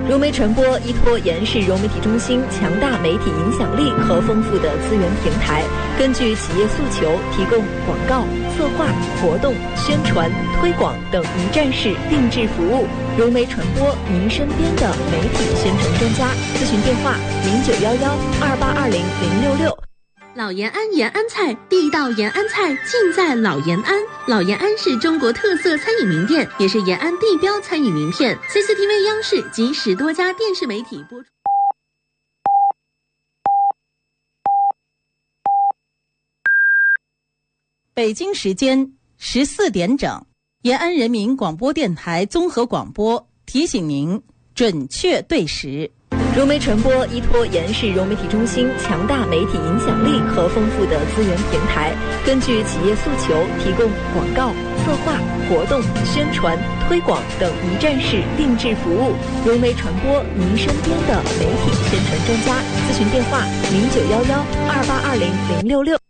融媒传播依托延世融媒体中心强大媒体影响力和丰富的资源平台，根据企业诉求提供广告、策划、活动、宣传、推广等一站式定制服务。融媒传播，您身边的媒体宣传专家。咨询电话：091128200666。 老延安延安菜，地道延安菜尽在老延安。老延安是中国特色餐饮名店，也是延安地标餐饮名片。CCTV 央视及10多家电视媒体播出。 北京时间14点整，延安人民广播电台综合广播提醒您准确对时。 融媒传播依托延世融媒体中心强大媒体影响力和丰富的资源平台，根据企业诉求提供广告、策划、活动、宣传、推广等一站式定制服务。融媒传播，您身边的媒体宣传专家。咨询电话：091128200666。